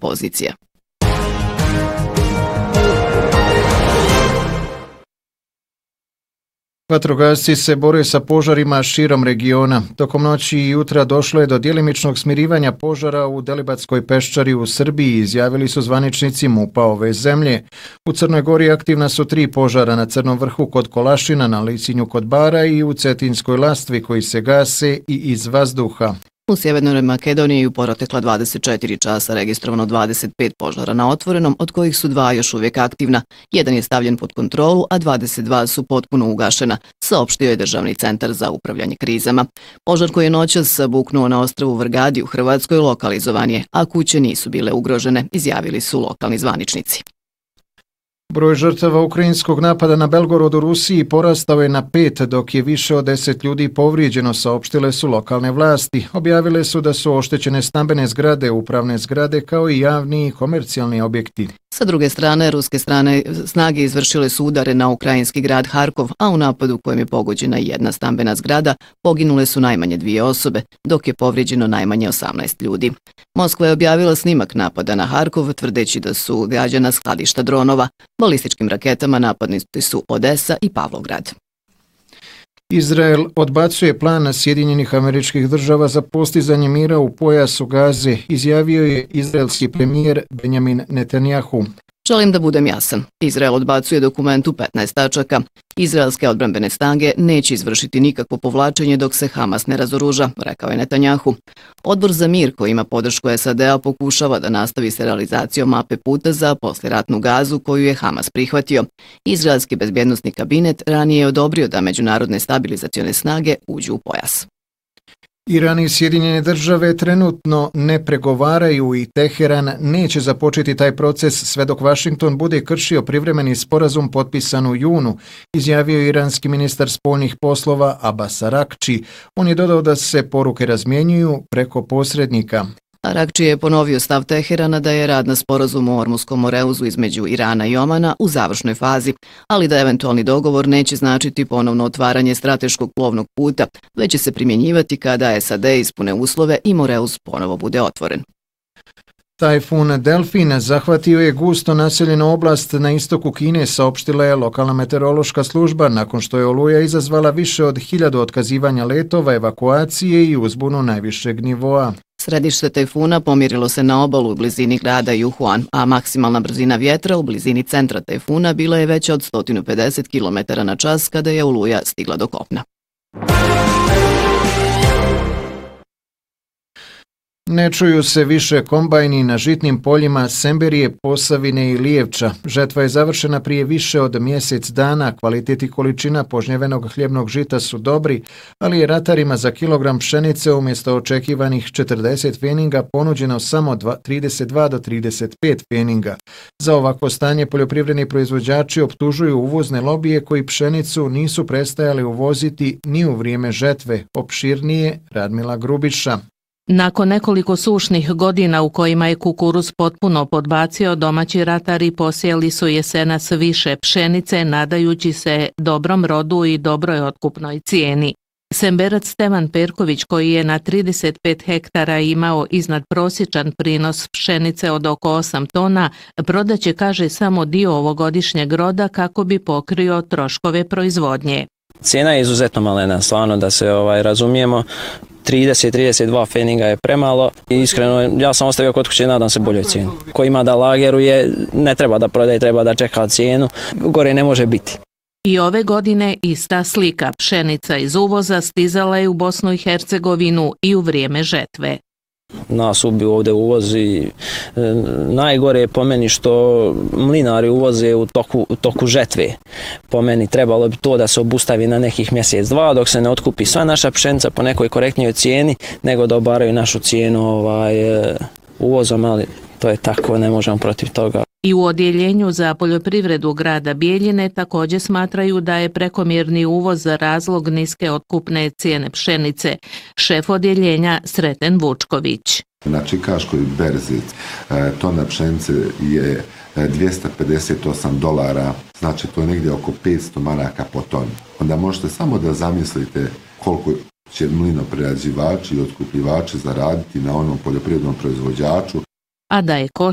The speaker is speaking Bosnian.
pozicija. Vatrogasci se bore sa požarima širom regiona. Tokom noći i jutra došlo je do djelimičnog smirivanja požara u Delibatskoj peščari u Srbiji, izjavili su zvaničnici MUP-a ove zemlje. U Crnoj Gori aktivna su 3 požara na Crnom vrhu kod Kolašina, na Lisinju kod Bara i u Cetinskoj Lastvi koji se gase i iz vazduha. U Sjevernoj Makedoniji u protekla 24 časa registrovano 25 požara na otvorenom, od kojih su 2 još uvijek aktivna. Jedan je stavljen pod kontrolu, a 22 su potpuno ugašena, saopštio je Državni centar za upravljanje krizama. Požar koji je noćas buknuo na ostrvu Vrgadi u Hrvatskoj lokalizovan je, a kuće nisu bile ugrožene, izjavili su lokalni zvaničnici. Broj žrtava ukrajinskog napada na Belgorod u Rusiji porastao je na 5, dok je više od 10 ljudi povrijeđeno, saopštile su lokalne vlasti. Objavile su da su oštećene stambene zgrade, upravne zgrade kao i javni i komercijalni objekti. Sa druge strane, ruske snage izvršile su udare na ukrajinski grad Harkov, a u napadu kojem je pogođena jedna stambena zgrada poginule su najmanje 2 osobe, dok je povrijeđeno najmanje 18 ljudi. Moskva je objavila snimak napada na Harkov, tvrdeći da su gađana skladišta dronova. Balističkim raketama napadnuti su Odesa i Pavlograd. Izrael odbacuje plan Sjedinjenih Američkih Država za postizanje mira u pojasu Gaze, izjavio je izraelski premijer Benjamin Netanjahu. Želim da budem jasan. Izrael odbacuje dokument u 15 tačaka. Izraelske odbrambene snage neće izvršiti nikakvo povlačenje dok se Hamas ne razoruža, rekao je Netanjahu. Odbor za mir koji ima podršku SAD-a pokušava da nastavi se realizacijom mape puta za poslijeratnu Gazu koju je Hamas prihvatio. Izraelski bezbjednosni kabinet ranije je odobrio da međunarodne stabilizacione snage uđu u pojas. Iran i Sjedinjene Države trenutno ne pregovaraju i Teheran neće započeti taj proces sve dok Vašington bude kršio privremeni sporazum potpisan u junu, izjavio iranski ministar spoljnih poslova Abbas Araghči. On je dodao da se poruke razmjenjuju preko posrednika. Araghči je ponovio stav Teherana da je rad na sporazumu o Ormuskom moreuzu između Irana i Omana u završnoj fazi, ali da eventualni dogovor neće značiti ponovno otvaranje strateškog plovnog puta, već će se primjenjivati kada SAD ispune uslove i moreuz ponovo bude otvoren. Tajfun Delfin zahvatio je gusto naseljenu oblast na istoku Kine, saopštila je lokalna meteorološka služba, nakon što je oluja izazvala više od 1000 otkazivanja letova, evakuacije i uzbunu najvišeg nivoa. Središte tajfuna pomirilo se na obalu u blizini grada Juhuan, a maksimalna brzina vjetra u blizini centra tajfuna bila je veća od 150 km/h kada je oluja stigla do kopna. Ne čuju se više kombajni na žitnim poljima Semberije, Posavine i Lijevča. Žetva je završena prije više od mjesec dana, kvalitet i količina požnjevenog hljebnog žita su dobri, ali je ratarima za kilogram pšenice umjesto očekivanih 40 pfeninga ponuđeno samo 32 do 35 pfeninga. Za ovakvo stanje poljoprivredni proizvođači optužuju uvozne lobije koji pšenicu nisu prestajali uvoziti ni u vrijeme žetve. Opširnije Radmila Grubiša. Nakon nekoliko sušnih godina u kojima je kukuruz potpuno podbacio, domaći ratari posijeli su jesenas više pšenice, nadajući se dobrom rodu i dobroj otkupnoj cijeni. Semberac Stevan Perković, koji je na 35 hektara imao iznad prosječan prinos pšenice od oko 8 tona, prodaće, kaže, samo dio ovogodišnjeg roda kako bi pokrio troškove proizvodnje. Cijena je izuzetno malena, stvarno da se razumijemo. 30-32 pfeninga je premalo i iskreno ja sam ostavio kod kuće i nadam se boljoj cijeni. Ko ima da lageruje, ne treba da prodaje, treba da čeka cijenu, gore ne može biti. I ove godine ista slika, pšenica iz uvoza stizala je u Bosnu i Hercegovinu i u vrijeme žetve. Nas ubiju ovdje uvozi. Najgore je po meni što mlinari uvoze u toku žetve. Po meni trebalo bi to da se obustavi na nekih mjesec, 2 dok se ne otkupi sva naša pšenica po nekoj korektnijoj cijeni, nego da obaraju našu cijenu uvozom, ali to je tako, ne možemo protiv toga. I u odjeljenju za poljoprivredu grada Bijeljine također smatraju da je prekomjerni uvoz razlog niske otkupne cijene pšenice. Šef odjeljenja Sreten Vučković. Na čikaškoj berzi tona pšenice je $258, znači to je negdje oko 500 maraka po toni. Onda možete samo da zamislite koliko će mlinoprerađivači i otkupljivači zaraditi na onom poljoprivrednom proizvođaču. A da je